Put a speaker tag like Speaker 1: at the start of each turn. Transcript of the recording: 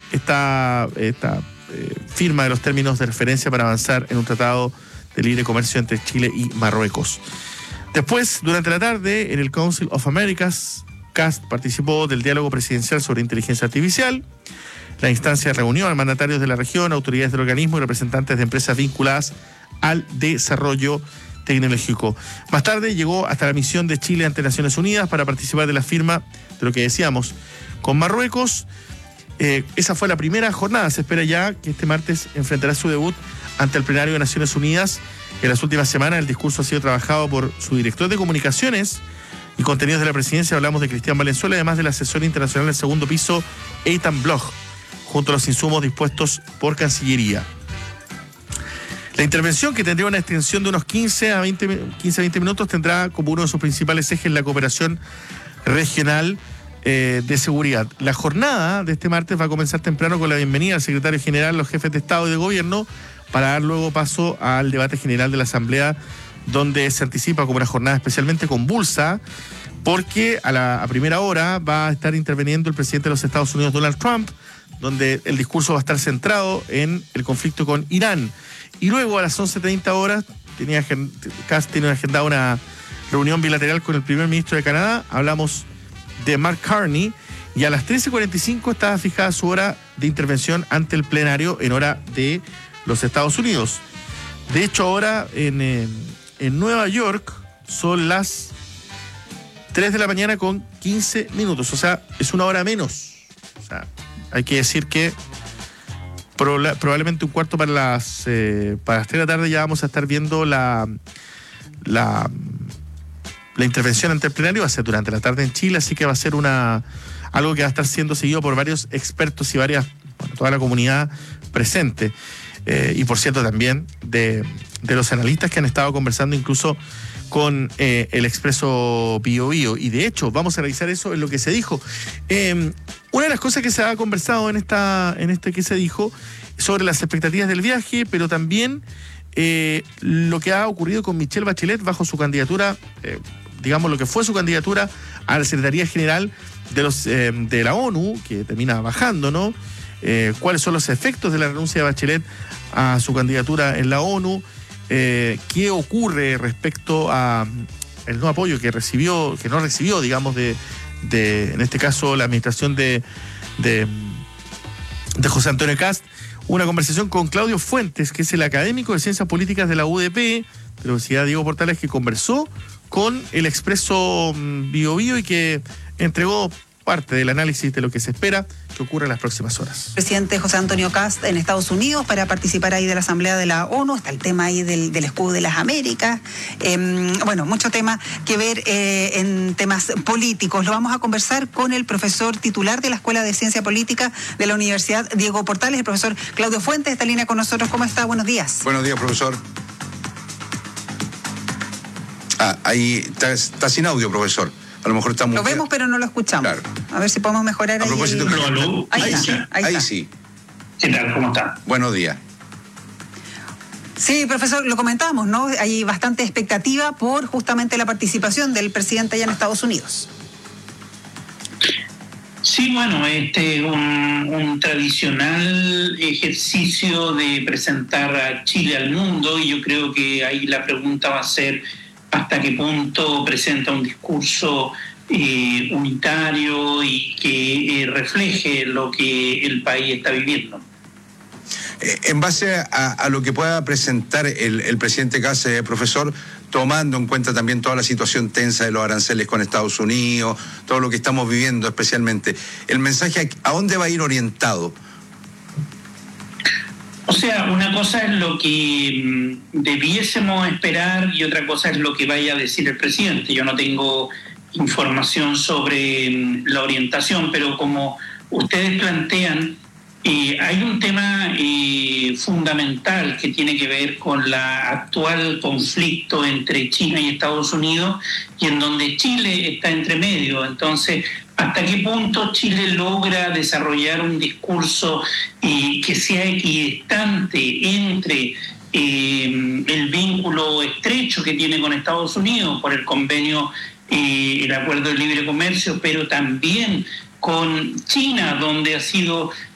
Speaker 1: esta firma de los términos de referencia para avanzar en un tratado de libre comercio entre Chile y Marruecos. Después, durante la tarde, en el Council of Americas, Kast participó del diálogo presidencial sobre inteligencia artificial. La instancia reunió a mandatarios de la región, autoridades del organismo y representantes de empresas vinculadas al desarrollo tecnológico. Más tarde llegó hasta la misión de Chile ante Naciones Unidas para participar de la firma de lo que decíamos con Marruecos. Esa fue la primera jornada. Se espera ya que este martes enfrentará su debut ante el plenario de Naciones Unidas. En las últimas semanas el discurso ha sido trabajado por su director de comunicaciones y contenidos de la presidencia. Hablamos de Cristian Valenzuela, además del asesor internacional del segundo piso, Eitan Bloch, junto a los insumos dispuestos por Cancillería. La intervención, que tendría una extensión de unos 15 a 20 minutos, tendrá como uno de sus principales ejes la cooperación regional de seguridad. La jornada de este martes va a comenzar temprano con la bienvenida al secretario general, los jefes de Estado y de Gobierno, para dar luego paso al debate general de la Asamblea, donde se anticipa como una jornada especialmente convulsa, porque a primera hora va a estar interviniendo el presidente de los Estados Unidos, Donald Trump, donde el discurso va a estar centrado en el conflicto con Irán. Y luego a las 11:30 horas, Kast tiene agendada una reunión bilateral con el primer ministro de Canadá. Hablamos de Mark Carney, y a las 13:45 estaba fijada su hora de intervención ante el plenario en hora de los Estados Unidos. De hecho, ahora en Nueva York son las 3 de la mañana con 15 minutos, o sea, es una hora menos. O sea, hay que decir que probablemente un cuarto para las 3 de la tarde ya vamos a estar viendo la intervención ante el plenario. Va a ser durante la tarde en Chile, así que va a ser algo que va a estar siendo seguido por varios expertos y toda la comunidad presente. Y por cierto también de los analistas que han estado conversando incluso con el Expreso Bio Bio. Y de hecho vamos a revisar eso en lo que se dijo. Una de las cosas que se ha conversado en este que se dijo sobre las expectativas del viaje, pero también lo que ha ocurrido con Michelle Bachelet bajo su candidatura, digamos lo que fue su candidatura a la Secretaría General de la ONU, que termina bajando, ¿no? Cuáles son los efectos de la renuncia de Bachelet a su candidatura en la ONU, qué ocurre respecto a el no apoyo que no recibió, digamos, de en este caso la administración de José Antonio Kast. Una conversación con Claudio Fuentes, que es el académico de Ciencias Políticas de la UDP, de la Universidad Diego Portales, que conversó con el Expreso Bio Bio y que entregó parte del análisis de lo que se espera que ocurra en las próximas horas.
Speaker 2: Presidente José Antonio Kast en Estados Unidos para participar ahí de la Asamblea de la ONU. Está el tema ahí del escudo de las Américas. Mucho tema que ver en temas políticos. Lo vamos a conversar con el profesor titular de la Escuela de Ciencia Política de la Universidad Diego Portales, el profesor Claudio Fuentes. Está en línea con nosotros. ¿Cómo está? Buenos días.
Speaker 3: Buenos días, profesor. Ahí está sin audio, profesor. A lo mejor está muy...
Speaker 2: Lo vemos, pero no lo escuchamos. Claro. A ver si podemos mejorar ahí.
Speaker 3: A propósito,
Speaker 2: Ahí
Speaker 3: sí.
Speaker 4: ¿Qué tal? ¿Cómo está?
Speaker 3: Buenos días.
Speaker 2: Sí, profesor, lo comentábamos, ¿no? Hay bastante expectativa por justamente la participación del presidente allá en Estados Unidos.
Speaker 4: Sí, bueno, un tradicional ejercicio de presentar a Chile al mundo, y yo creo que ahí la pregunta va a ser hasta qué punto presenta un discurso unitario y que refleje lo que el país está viviendo.
Speaker 3: En base a lo que pueda presentar el presidente Kast, profesor, tomando en cuenta también toda la situación tensa de los aranceles con Estados Unidos, todo lo que estamos viviendo especialmente, el mensaje, ¿a dónde va a ir orientado?
Speaker 4: O sea, una cosa es lo que debiésemos esperar y otra cosa es lo que vaya a decir el presidente. Yo no tengo información sobre la orientación, pero como ustedes plantean, hay un tema fundamental que tiene que ver con el actual conflicto entre China y Estados Unidos, y en donde Chile está entre medio. Entonces, ¿hasta qué punto Chile logra desarrollar un discurso que sea equidistante entre el vínculo estrecho que tiene con Estados Unidos por el convenio, el acuerdo de libre comercio, pero también con China, donde ha sido